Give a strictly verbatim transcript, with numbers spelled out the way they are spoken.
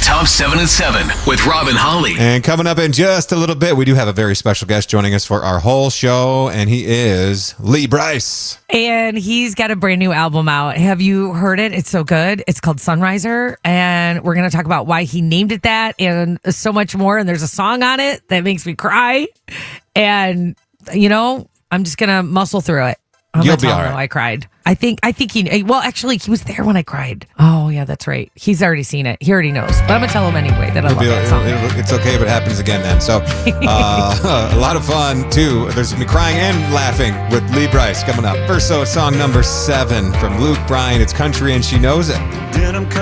Top seven and seven with Rob and Holly. And coming up in just a little bit, we do have a very special guest joining us for our whole show, and he is Lee Brice. And he's got a brand new album out. Have you heard it? It's so good. It's called Sunriser, and we're going to talk about why he named it that and so much more. And there's a song on it that makes me cry. And, you know, I'm just going to muscle through it. I'm You'll gonna be tell all him right. how I cried. I think, I think he, well, actually, he was there when I cried. Oh, yeah, that's right. He's already seen it. He already knows. But I'm going to tell him anyway that I It'll love be- that song. it'll- it'll- it's okay if it happens again then. So uh, a lot of fun, too. There's me crying and laughing with Lee Brice coming up. First, so song number seven from Luke Bryan. It's Country and She Knows It. Denim